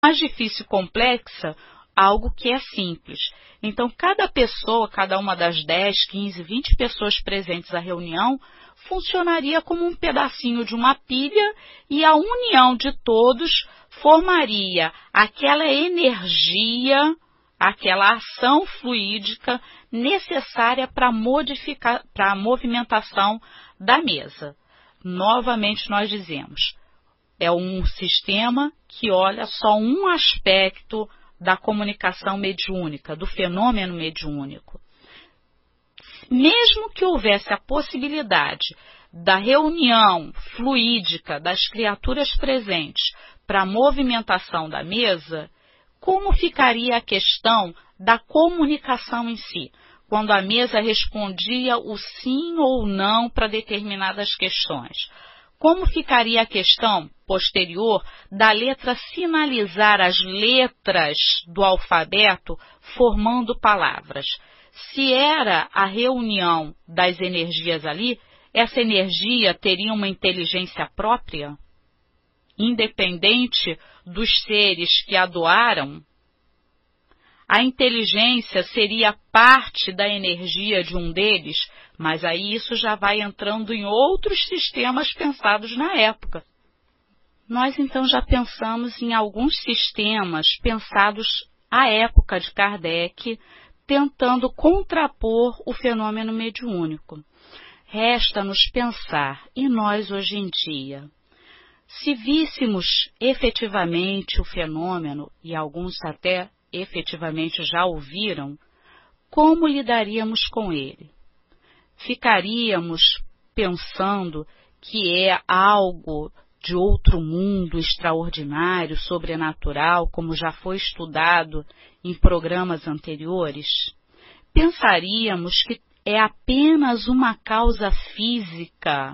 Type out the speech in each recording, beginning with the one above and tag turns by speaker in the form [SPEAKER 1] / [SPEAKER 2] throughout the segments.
[SPEAKER 1] mais difícil e complexa, algo que é simples. Então, cada pessoa, cada uma das 10, 15, 20 pessoas presentes à reunião, funcionaria como um pedacinho de uma pilha e a união de todos formaria aquela energia, aquela ação fluídica necessária para a movimentação da mesa. Novamente nós dizemos, é um sistema que olha só um aspecto da comunicação mediúnica, do fenômeno mediúnico. Mesmo que houvesse a possibilidade da reunião fluídica das criaturas presentes para a movimentação da mesa, como ficaria a questão da comunicação em si, quando a mesa respondia o sim ou não para determinadas questões? Como ficaria a questão posterior da letra sinalizar as letras do alfabeto formando palavras? Se era a reunião das energias ali, essa energia teria uma inteligência própria, independente dos seres que a doaram? A inteligência seria parte da energia de um deles, mas aí isso já vai entrando em outros sistemas pensados na época. Nós então já pensamos em alguns sistemas pensados à época de Kardec, tentando contrapor o fenômeno mediúnico. Resta-nos pensar, e nós hoje em dia, se víssemos efetivamente o fenômeno, e alguns até efetivamente já ouviram, como lidaríamos com ele? Ficaríamos pensando que é algo de outro mundo extraordinário, sobrenatural, como já foi estudado em programas anteriores? Pensaríamos que é apenas uma causa física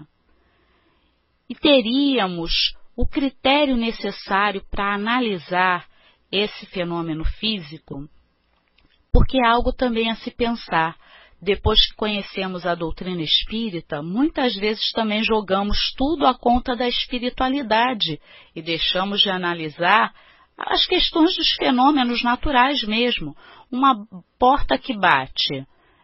[SPEAKER 1] e teríamos o critério necessário para analisar esse fenômeno físico? Porque é algo também a se pensar. Depois que conhecemos a doutrina espírita, muitas vezes também jogamos tudo à conta da espiritualidade e deixamos de analisar as questões dos fenômenos naturais mesmo. Uma porta que bate,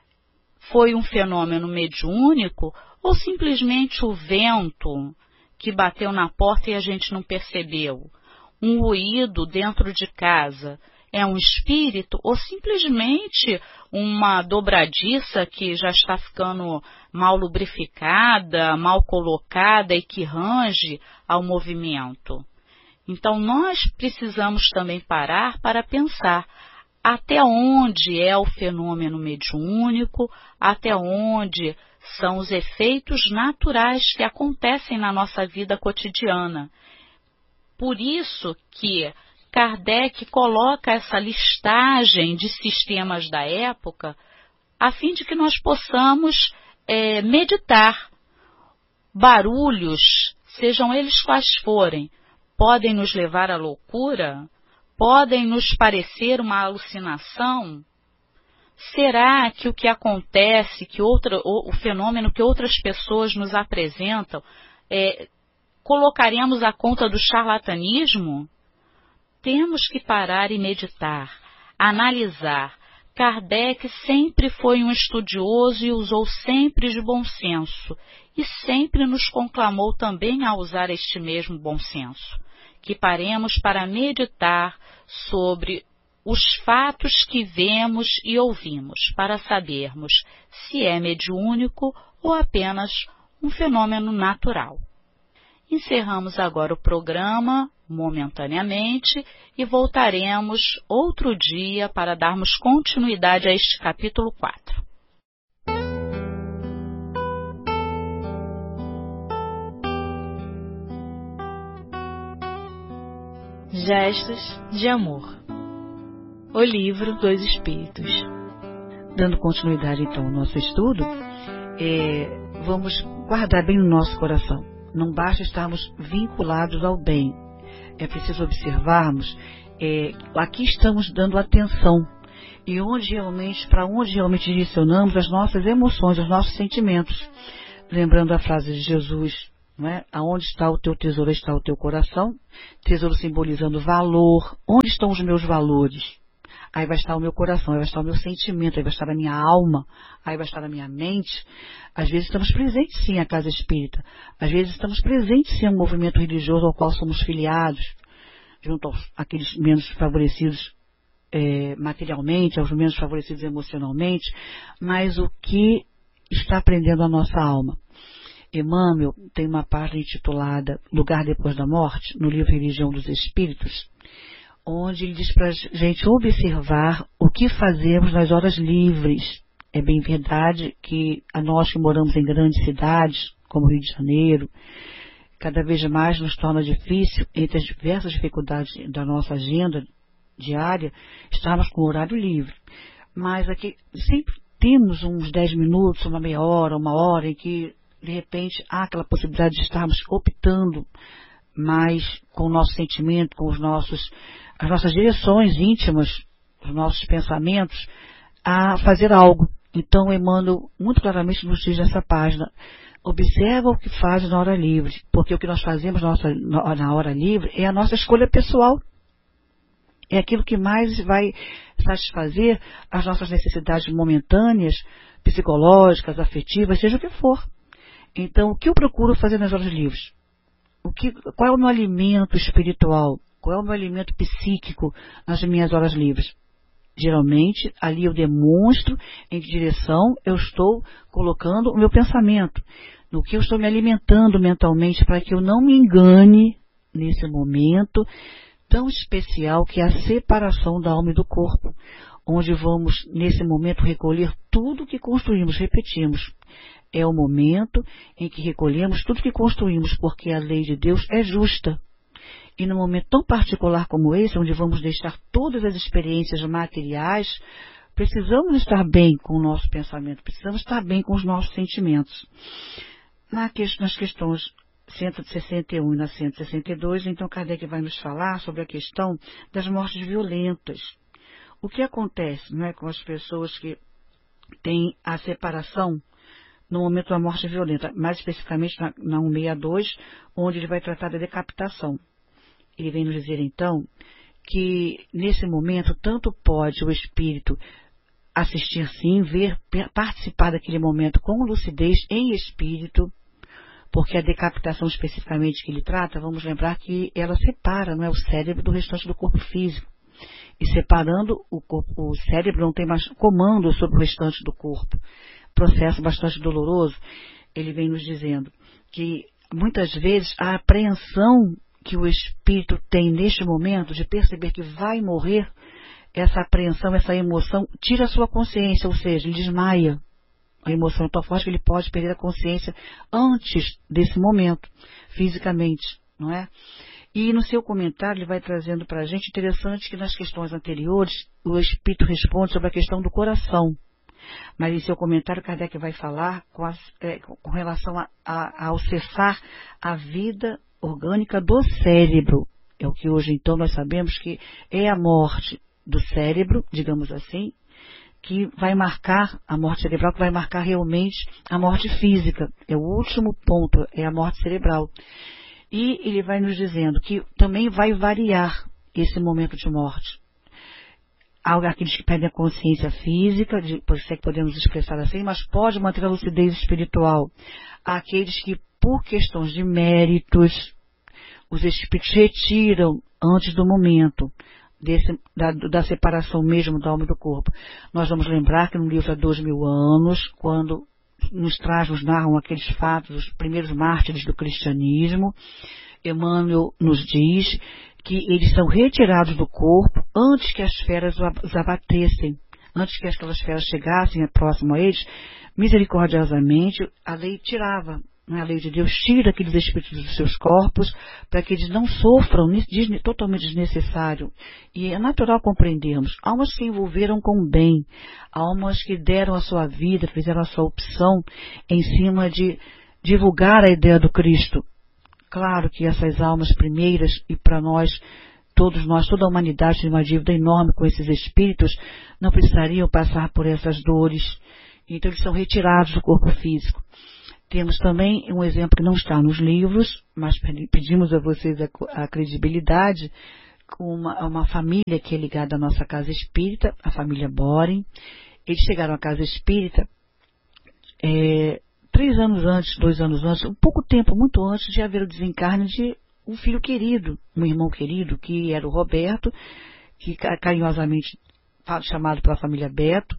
[SPEAKER 1] foi um fenômeno mediúnico ou simplesmente o vento que bateu na porta e a gente não percebeu? Um ruído dentro de casa é um espírito ou simplesmente uma dobradiça que já está ficando mal lubrificada, mal colocada e que range ao movimento? Então nós precisamos também parar para pensar até onde é o fenômeno mediúnico, até onde são os efeitos naturais que acontecem na nossa vida cotidiana. Por isso que Kardec coloca essa listagem de sistemas da época, a fim de que nós possamos meditar. Barulhos, sejam eles quais forem, podem nos levar à loucura? Podem nos parecer uma alucinação? Será que o que acontece, o fenômeno que outras pessoas nos apresentam, colocaremos à conta do charlatanismo? Temos que parar e meditar, analisar. Kardec sempre foi um estudioso e usou sempre de bom senso, e sempre nos conclamou também a usar este mesmo bom senso. Que paremos para meditar sobre os fatos que vemos e ouvimos, para sabermos se é mediúnico ou apenas um fenômeno natural. Encerramos agora o programa momentaneamente e voltaremos outro dia para darmos continuidade a este capítulo 4.
[SPEAKER 2] Gestos de Amor. O livro dos Espíritos. Dando continuidade então ao nosso estudo, vamos guardar bem no nosso coração. Não basta estarmos vinculados ao bem. É preciso observarmos, aqui estamos dando atenção. E para onde realmente direcionamos as nossas emoções, os nossos sentimentos. Lembrando a frase de Jesus, não é? Aonde está o teu tesouro, está o teu coração. Tesouro simbolizando valor. Onde estão os meus valores? Aí vai estar o meu coração, aí vai estar o meu sentimento, aí vai estar a minha alma, aí vai estar a minha mente. Às vezes estamos presentes sim à casa espírita. Às vezes estamos presentes sim a um movimento religioso ao qual somos filiados, junto àqueles menos favorecidos materialmente, aos menos favorecidos emocionalmente. Mas o que está aprendendo a nossa alma? Emmanuel tem uma página intitulada Lugar Depois da Morte, no livro Religião dos Espíritos, onde ele diz para a gente observar o que fazemos nas horas livres. É bem verdade que a nós que moramos em grandes cidades, como Rio de Janeiro, cada vez mais nos torna difícil, entre as diversas dificuldades da nossa agenda diária, estarmos com o horário livre. Mas aqui sempre temos uns 10 minutos, uma meia hora, uma hora, em que de repente há aquela possibilidade de estarmos optando mais com o nosso sentimento, com as nossas direções íntimas, os nossos pensamentos, a fazer algo. Então, Emmanuel muito claramente nos diz nessa página: observa o que faz na hora livre, porque o que nós fazemos na hora livre é a nossa escolha pessoal. É aquilo que mais vai satisfazer as nossas necessidades momentâneas, psicológicas, afetivas, seja o que for. Então, o que eu procuro fazer nas horas livres? Qual é o meu alimento espiritual? Qual é o meu alimento psíquico nas minhas horas livres? Geralmente, ali eu demonstro em que direção eu estou colocando o meu pensamento, no que eu estou me alimentando mentalmente, para que eu não me engane nesse momento tão especial que é a separação da alma e do corpo, onde vamos, nesse momento, recolher tudo que construímos. Repetimos, é o momento em que recolhemos tudo que construímos, porque a lei de Deus é justa. E num momento tão particular como esse, onde vamos deixar todas as experiências materiais, precisamos estar bem com o nosso pensamento, precisamos estar bem com os nossos sentimentos. Nas questões 161 e na 162, então Kardec vai nos falar sobre a questão das mortes violentas. O que acontece, não é, com as pessoas que têm a separação no momento da morte violenta, mais especificamente na 162, onde ele vai tratar da decapitação. Ele vem nos dizer, então, que nesse momento tanto pode o espírito assistir sim, ver, participar daquele momento com lucidez em espírito, porque a decapitação especificamente que ele trata, vamos lembrar que ela separa, não é, o cérebro do restante do corpo físico. E separando o cérebro não tem mais comando sobre o restante do corpo. Processo bastante doloroso. Ele vem nos dizendo que muitas vezes a apreensão que o espírito tem neste momento de perceber que vai morrer, essa apreensão, essa emoção, tira a sua consciência, ou seja, ele desmaia. A emoção é tão forte que ele pode perder a consciência antes desse momento, fisicamente, não é? E no seu comentário ele vai trazendo para a gente, interessante que nas questões anteriores o espírito responde sobre a questão do coração. Mas em seu comentário Kardec vai falar com relação ao cessar a vida orgânica do cérebro. É o que hoje então nós sabemos que é a morte do cérebro, digamos assim, que vai marcar a morte cerebral, que vai marcar realmente a morte física. É o último ponto, é a morte cerebral. E ele vai nos dizendo que também vai variar esse momento de morte. Há aqueles que perdem a consciência física, por isso é que podemos expressar assim, mas pode manter a lucidez espiritual. Há aqueles que, por questões de méritos, os espíritos retiram antes do momento da separação mesmo da alma e do corpo. Nós vamos lembrar que no livro há 2000 anos, quando nos narram aqueles fatos, os primeiros mártires do cristianismo, Emmanuel nos diz que eles são retirados do corpo antes que as feras os abatessem, antes que aquelas feras chegassem próximo a eles, misericordiosamente a lei tirava. A lei de Deus tira aqueles espíritos dos seus corpos para que eles não sofram totalmente desnecessário. E é natural compreendermos. Almas que envolveram com o bem, almas que deram a sua vida, fizeram a sua opção em cima de divulgar a ideia do Cristo. Claro que essas almas primeiras, e para nós, toda a humanidade tem uma dívida enorme com esses espíritos, não precisariam passar por essas dores. Então eles são retirados do corpo físico. Temos também um exemplo que não está nos livros, mas pedimos a vocês a credibilidade, com uma família que é ligada à nossa casa espírita, a família Boring. Eles chegaram à casa espírita 3 anos antes, 2 anos antes, um pouco tempo, muito antes de haver o desencarne de um filho querido, um irmão querido, que era o Roberto, que carinhosamente chamado pela família Beto,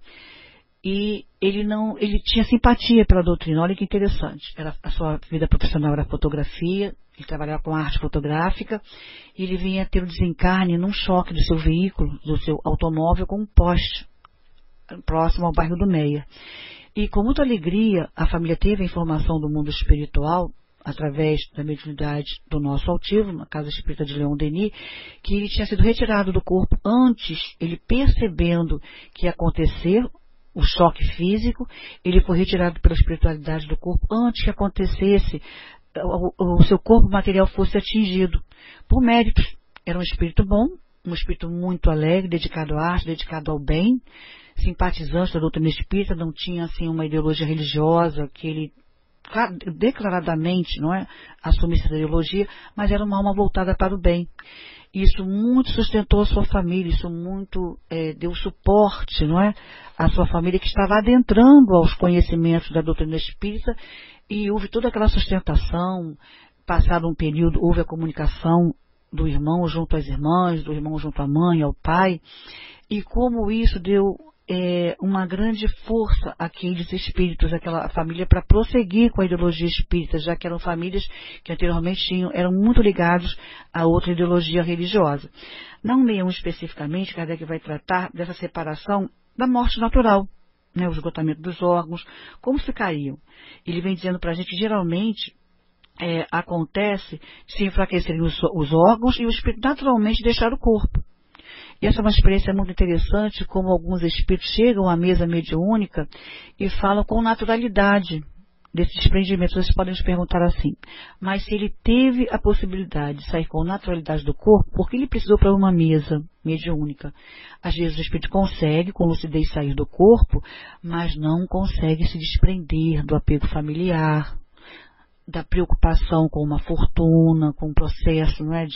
[SPEAKER 2] e ele tinha simpatia pela doutrina. Olha que interessante. A sua vida profissional era fotografia, ele trabalhava com arte fotográfica, e ele vinha ter o desencarne num choque do seu veículo, do seu automóvel, com um poste próximo ao bairro do Meia. E com muita alegria, a família teve a informação do mundo espiritual, através da mediunidade do nosso altivo, na casa espírita de Leon Denis, que ele tinha sido retirado do corpo antes, ele percebendo que ia acontecer o choque físico, ele foi retirado pela espiritualidade do corpo antes que acontecesse, o seu corpo material fosse atingido, por méritos. Era um espírito bom, um espírito muito alegre, dedicado à arte, dedicado ao bem, simpatizante da doutrina espírita, não tinha assim uma ideologia religiosa que ele declaradamente, não é, assumisse essa ideologia, mas era uma alma voltada para o bem. Isso muito sustentou a sua família, isso muito deu suporte, não é, à sua família, que estava adentrando aos conhecimentos da doutrina espírita, e houve toda aquela sustentação. Passado um período, houve a comunicação do irmão junto às irmãs, do irmão junto à mãe, ao pai, e como isso deu uma grande força àqueles espíritos, àquela família, para prosseguir com a ideologia espírita, já que eram famílias que anteriormente eram muito ligados a outra ideologia religiosa. Na 161 especificamente, Kardec vai tratar dessa separação da morte natural, né, o esgotamento dos órgãos, como ficariam. Ele vem dizendo para a gente que geralmente acontece de se enfraquecerem os órgãos e o espírito naturalmente deixar o corpo. E essa é uma experiência muito interessante, como alguns espíritos chegam à mesa mediúnica e falam com naturalidade desse desprendimento. Vocês podem nos perguntar assim, mas se ele teve a possibilidade de sair com naturalidade do corpo, por que ele precisou para uma mesa mediúnica? Às vezes o espírito consegue com lucidez sair do corpo, mas não consegue se desprender do apego familiar, da preocupação com uma fortuna, com um processo, não é,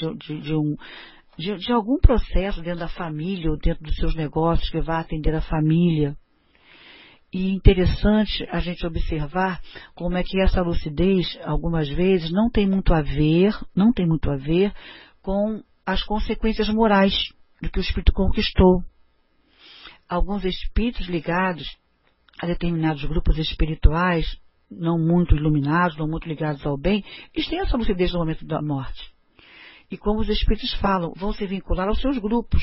[SPEAKER 2] de algum processo dentro da família ou dentro dos seus negócios que vá atender a família. E interessante a gente observar como é que essa lucidez, algumas vezes, não tem muito a ver com as consequências morais do que o espírito conquistou. Alguns espíritos ligados a determinados grupos espirituais, não muito iluminados, não muito ligados ao bem, eles têm essa lucidez no momento da morte. E como os espíritos falam, vão se vincular aos seus grupos.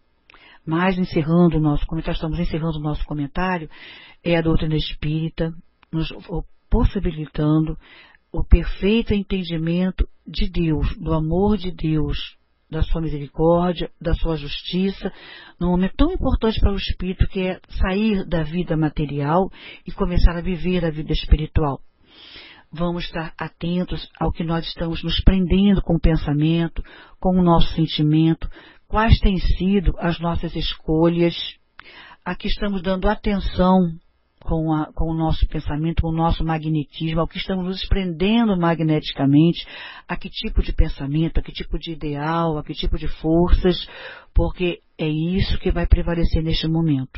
[SPEAKER 2] Mas encerrando o nosso comentário, estamos encerrando o nosso comentário, a doutrina espírita nos possibilitando o perfeito entendimento de Deus, do amor de Deus, da sua misericórdia, da sua justiça, num momento tão importante para o espírito, que é sair da vida material e começar a viver a vida espiritual. Vamos estar atentos ao que nós estamos nos prendendo com o pensamento, com o nosso sentimento, quais têm sido as nossas escolhas, a que estamos dando atenção com o nosso pensamento, com o nosso magnetismo, ao que estamos nos prendendo magneticamente, a que tipo de pensamento, a que tipo de ideal, a que tipo de forças, porque é isso que vai prevalecer neste momento.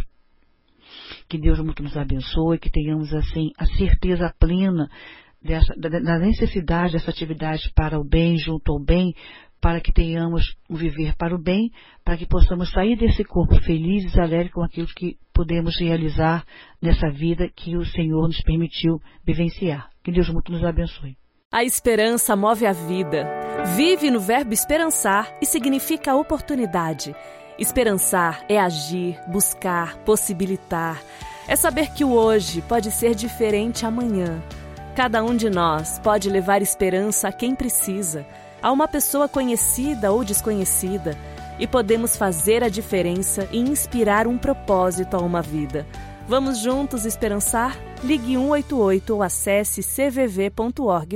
[SPEAKER 2] Que Deus muito nos abençoe, que tenhamos assim a certeza plena da necessidade dessa atividade para o bem, junto ao bem, para que tenhamos um viver para o bem, para que possamos sair desse corpo felizes e alegres com aquilo que podemos realizar nessa vida que o Senhor nos permitiu vivenciar. Que Deus muito nos abençoe.
[SPEAKER 3] A esperança move a vida. Vive no verbo esperançar e significa oportunidade. Esperançar é agir, buscar, possibilitar. É saber que o hoje pode ser diferente amanhã. Cada um de nós pode levar esperança a quem precisa, a uma pessoa conhecida ou desconhecida, e podemos fazer a diferença e inspirar um propósito a uma vida. Vamos juntos esperançar? Ligue 188 ou acesse cvv.org.br.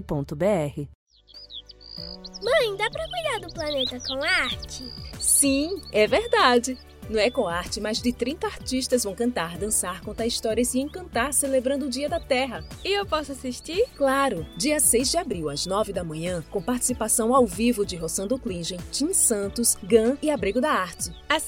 [SPEAKER 4] Mãe, dá pra cuidar do planeta com arte?
[SPEAKER 5] Sim, é verdade.
[SPEAKER 4] No EcoArte, mais de 30 artistas vão cantar, dançar, contar histórias e encantar celebrando o Dia da Terra.
[SPEAKER 5] E eu posso assistir?
[SPEAKER 4] Claro! Dia 6 de abril, às 9 da manhã, com participação ao vivo de Rossando Klingen, Tim Santos, GAN e Abrigo da Arte.
[SPEAKER 5] Assim